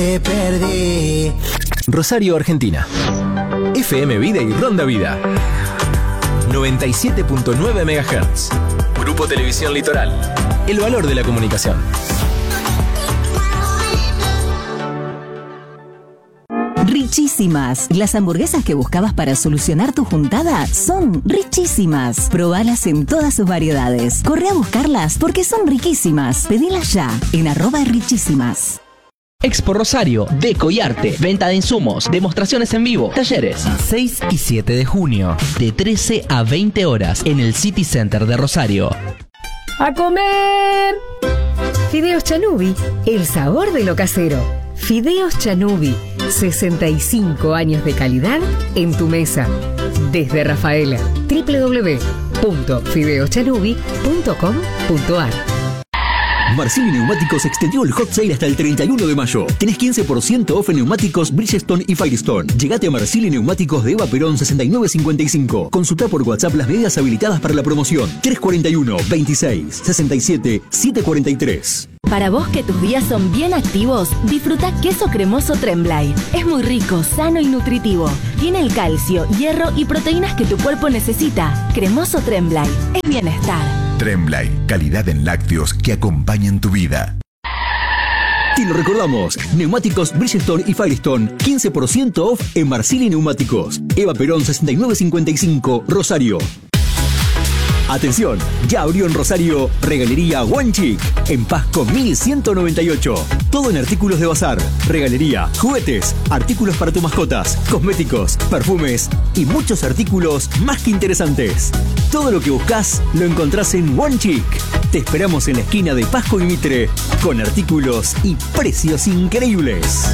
Te perdí. Rosario, Argentina. FM Vida y Ronda Vida. 97.9 MHz. Grupo Televisión Litoral. El valor de la comunicación. Richísimas. Las hamburguesas que buscabas para solucionar tu juntada son richísimas. Probalas en todas sus variedades. Corre a buscarlas porque son riquísimas. Pedilas ya en @richísimas. Expo Rosario, Deco y Arte, venta de insumos, demostraciones en vivo, talleres. 6 y 7 de junio, de 13 a 20 horas, en el City Center de Rosario. ¡A comer! Fideos Chanubi, el sabor de lo casero. Fideos Chanubi, 65 años de calidad en tu mesa. Desde Rafaela, www.fideoschanubi.com.ar. Marcilli Neumáticos extendió el hot sale hasta el 31 de mayo. Tenés 15% off en neumáticos Bridgestone y Firestone. Llegate a Marcilli Neumáticos de Eva Perón 6955. Consulta por WhatsApp las medidas habilitadas para la promoción. 341 26 67 743. Para vos que tus días son bien activos, disfruta queso cremoso Tremblay. Es muy rico, sano y nutritivo. Tiene el calcio, hierro y proteínas que tu cuerpo necesita. Cremoso Tremblay es bienestar. Tremblay, calidad en lácteos que acompañan tu vida. Te lo recordamos, neumáticos Bridgestone y Firestone, 15% off en Marcilli Neumáticos. Eva Perón 6955, Rosario. Atención, ya abrió en Rosario Regalería One Chic, en Pasco 1198. Todo en artículos de bazar, regalería, juguetes, artículos para tus mascotas, cosméticos, perfumes y muchos artículos más que interesantes. Todo lo que buscas lo encontrás en One Chic. Te esperamos en la esquina de Pasco y Mitre, con artículos y precios increíbles.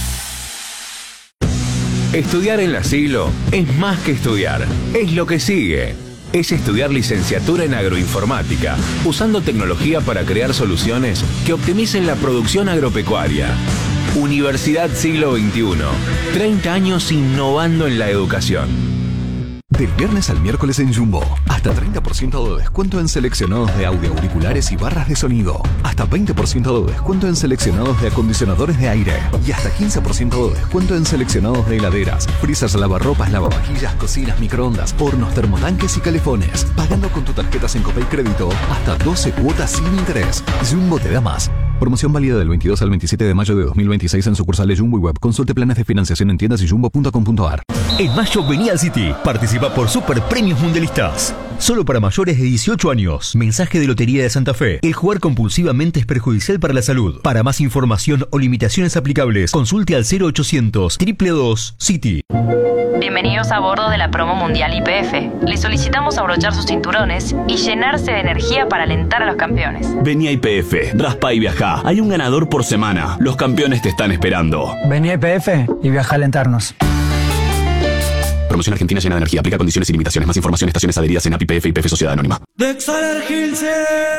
Estudiar en la Siglo es más que estudiar, es lo que sigue. Es estudiar licenciatura en agroinformática, usando tecnología para crear soluciones que optimicen la producción agropecuaria. Universidad Siglo XXI, 30 años innovando en la educación. Del viernes al miércoles en Jumbo, hasta 30% de descuento en seleccionados de audio auriculares y barras de sonido, hasta 20% de descuento en seleccionados de acondicionadores de aire y hasta 15% de descuento en seleccionados de heladeras, freezers, lavarropas, lavavajillas, cocinas, microondas, hornos, termotanques y calefones. Pagando con tu tarjeta Sencopay Crédito hasta 12 cuotas sin interés. Jumbo te da más. Promoción válida del 22 al 27 de mayo de 2026 en sucursales Jumbo y Web. Consulte planes de financiación en tiendas y jumbo.com.ar. En mayo vení al City. Participa por Super Premios Mundialistas. Solo para mayores de 18 años. Mensaje de Lotería de Santa Fe. El jugar compulsivamente es perjudicial para la salud. Para más información o limitaciones aplicables, consulte al 0800 222 City. Bienvenidos a bordo de la promo mundial YPF. Les solicitamos abrochar sus cinturones y llenarse de energía para alentar a los campeones. Vení a YPF, raspa y viajá. Hay un ganador por semana. Los campeones te están esperando. Vení a YPF y viaja a alentarnos. Promoción Argentina llena de energía. Aplica condiciones y limitaciones. Más información, estaciones adheridas en API YPF y YPF Sociedad Anónima.